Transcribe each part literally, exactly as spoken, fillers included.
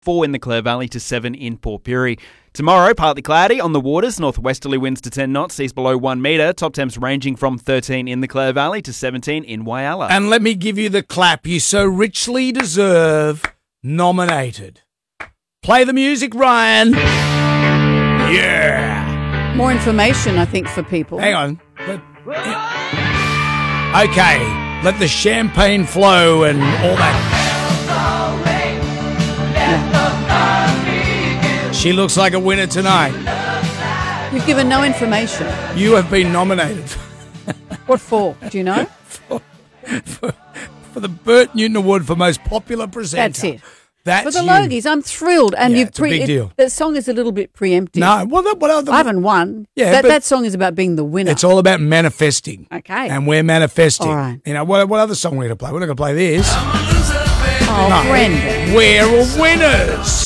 four in the Clare Valley to seven in Port Pirie. Tomorrow, partly cloudy on the waters, northwesterly winds to ten knots, seas below one metre, top temps ranging from thirteen in the Clare Valley to seventeen in Whyalla. And let me give you the clap you so richly deserve. Nominated. Play the music, Ryan. Yeah. More information, I think, for people. Hang on. Let, okay. Let the champagne flow and all that. She looks like a winner tonight. You've given no information. You have been nominated. What for? Do you know? for, for, for the Bert Newton Award for Most Popular Presenter. That's it. That's for the you. Logies, I'm thrilled. And Yeah, you've it's a big it, deal. The song is a little bit preemptive. No, well, that, what other? I haven't won. Yeah, that, but- that song is about being the winner. It's all about manifesting. Okay. And we're manifesting. All right. You know, what, what other song we're going to play? We're not going to play this. Oh, No. Brendan. We're winners.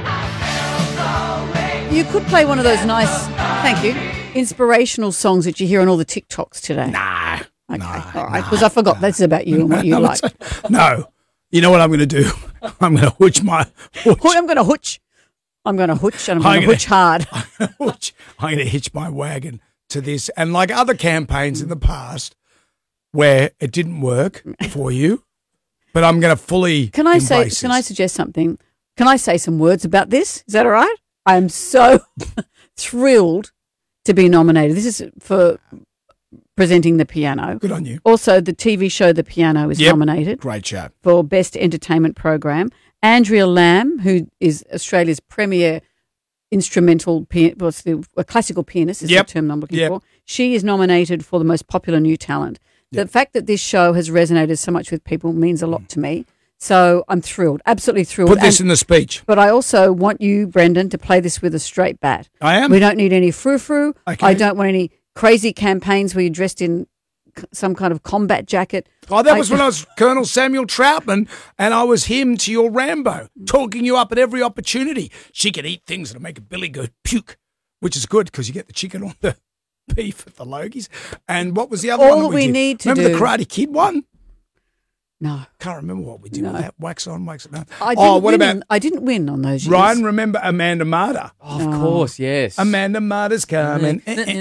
You could play one of those nice, thank you, inspirational songs that you hear on all the TikToks today. Nah. Okay. no, all right. Because I forgot. This is about you and what you No, like. it's- no. You know what I'm going to do? I'm going to hooch my... Hooch, Hoo- I'm going to hooch. I'm going to hooch and I'm I'm going to gonna- hooch hard. hooch. I'm going to hitch my wagon to this. And like other campaigns in the past where it didn't work for you, but I'm going to fully Can I say? embrace Can this. I suggest something? Can I say some words about this? Is that all right? I am so thrilled to be nominated. This is for presenting the piano. Good on you. Also, the T V show The Piano is Yep. nominated Great show. for Best Entertainment Program. Andrea Lamb, who is Australia's premier instrumental, pia- what's the a classical pianist is Yep. the term I'm looking Yep. for. She is nominated for the most popular new talent. The fact that this show has resonated so much with people means a lot to me. So I'm thrilled, absolutely thrilled. Put this And- in the speech. but I also want you, Brendan, to play this with a straight bat. I am. We don't need any frou-frou. Okay. I don't want any crazy campaigns where you're dressed in c- some kind of combat jacket. Oh, that I- was when I was Colonel Samuel Troutman, and I was him to your Rambo, talking you up at every opportunity. She can eat things that'll make a billy go puke, which is good because you get the chicken on the beef at the Logies. And what was the other All one? that we did? need to remember do- the Karate Kid one? No. Can't remember what we did No. with that. Wax on, wax on. I didn't, Oh, what win about on, I didn't win on those years. Ryan? Remember Amanda Marder? Of course, yes. Amanda Marder's coming.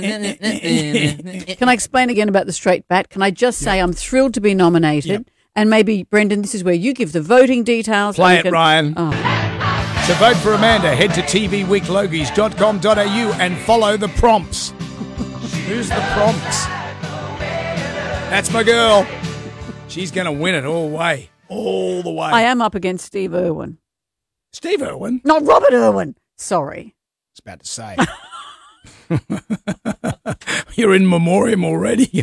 Can I explain again about the straight bat? Can I just say I'm thrilled to be nominated? Yep. And maybe, Brendan, this is where you give the voting details. Play and it, you can- Ryan. Oh. To vote for Amanda, head to t v week logies dot com dot a u and follow the prompts. Who's the prompts? That's my girl. She's going to win it all the way. All the way. I am up against Steve Irwin. Steve Irwin. Not Robert Irwin. Sorry. I was about to say. You're in memoriam already.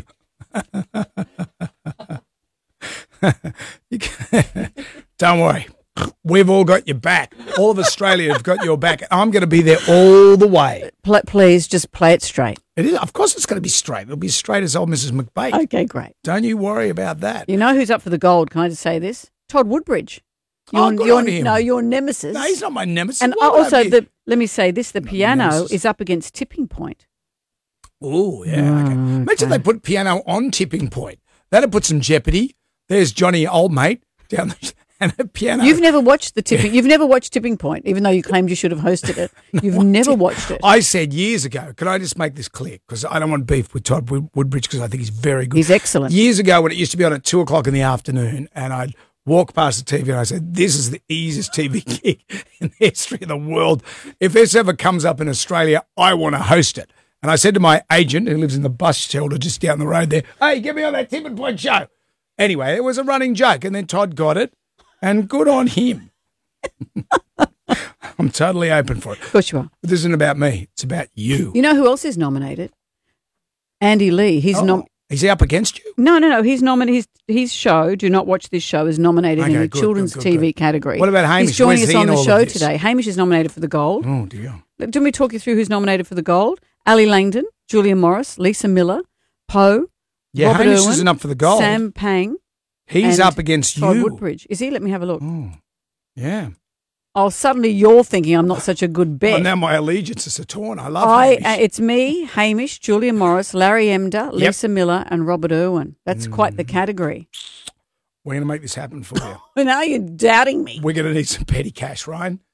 You can- Don't worry. We've all got your back. All of Australia have got your back. I'm going to be there all the way. Pl- please just play it straight. It is, of course, it's going to be straight. It'll be as straight as old Missus McBake. Okay, great. Don't you worry about that. You know who's up for the gold? Can I just say this? Todd Woodbridge. Oh, Your, good your, on him. No, your nemesis. No, he's not my nemesis. And Why would I also, be- the let me say this: the Not piano nemesis. is up against Tipping Point. Oh, yeah. Okay. Mm, Imagine they put piano on Tipping Point. That'd put some jeopardy. There's Johnny Old Mate down the and a piano. You've never watched the Tipping. You've never watched Tipping Point, even though you claimed you should have hosted it. You've never watched it. I said years ago, can I just make this clear? Because I don't want beef with Todd Wood- Woodbridge because I think he's very good. He's excellent. Years ago when it used to be on at two o'clock in the afternoon and I'd walk past the T V and I said, this is the easiest T V gig in the history of the world. If this ever comes up in Australia, I want to host it. And I said to my agent who lives in the bus shelter just down the road there, hey, get me on that Tipping Point show. Anyway, it was a running joke and then Todd got it and good on him. I'm totally open for it. Of course you are. But this isn't about me. It's about you. You know who else is nominated? Andy Lee. He's Oh, nom- is he up against you? No, no, no. He's nominated. His, his show, Do Not Watch This Show, is nominated Okay, in the good, children's good, good, T V good. category. What about Hamish? He's joining Where's us he on in the all of show this? today. Hamish is nominated for the gold. Oh, dear. Let me talk you through who's nominated for the gold. Ali Langdon, Julia Morris, Lisa Miller, Poe, Yeah, Robert Hamish Irwin, isn't up for the gold. Sam Pang, He's and up against Todd you. Woodbridge. Is he? Let me have a look. Oh, yeah. Oh, suddenly you're thinking I'm not such a good bet. Well, now my allegiances are torn. I love I, Hamish. uh, it's me, Hamish, Julia Morris, Larry Emder, Lisa Miller, and Robert Irwin. That's quite Mm. the category. We're going to make this happen for you. Well, now you're doubting me. We're going to need some petty cash, Ryan.